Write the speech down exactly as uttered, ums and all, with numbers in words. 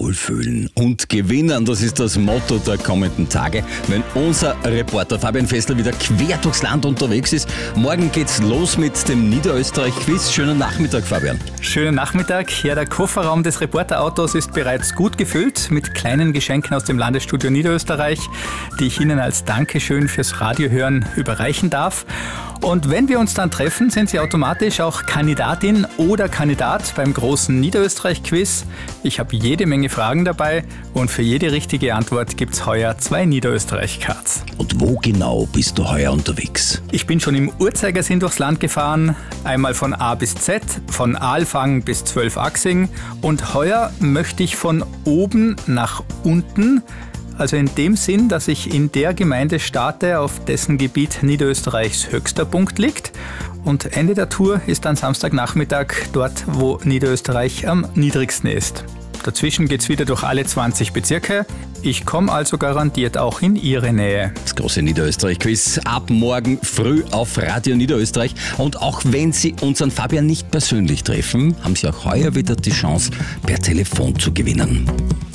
wohlfühlen und gewinnen. Das ist das Motto der kommenden Tage, wenn unser Reporter Fabian Fessler wieder quer durchs Land unterwegs ist. Morgen geht's los mit dem Niederösterreich-Quiz. Schönen Nachmittag, Fabian. Schönen Nachmittag. Ja, der Kofferraum des Reporterautos ist bereits gut gefüllt mit kleinen Geschenken aus dem Landesstudio Niederösterreich, die ich Ihnen als Dankeschön fürs Radiohören überreichen darf. Und wenn wir uns dann treffen, sind Sie automatisch auch Kandidatin oder Kandidat beim großen Niederösterreich-Quiz. Ich habe jede Menge Fragen dabei und für jede richtige Antwort gibt es heuer zwei Niederösterreich-Cards. Und wo genau bist du heuer unterwegs? Ich bin schon im Uhrzeigersinn durchs Land gefahren, einmal von A bis Z, von Aalfang bis Zwölfachsing und heuer möchte ich von oben nach unten. Also in dem Sinn, dass ich in der Gemeinde starte, auf dessen Gebiet Niederösterreichs höchster Punkt liegt. Und Ende der Tour ist dann Samstagnachmittag dort, wo Niederösterreich am niedrigsten ist. Dazwischen geht's wieder durch alle zwanzig Bezirke. Ich komme also garantiert auch in Ihre Nähe. Das große Niederösterreich-Quiz ab morgen früh auf Radio Niederösterreich. Und auch wenn Sie unseren Fabian nicht persönlich treffen, haben Sie auch heuer wieder die Chance, per Telefon zu gewinnen.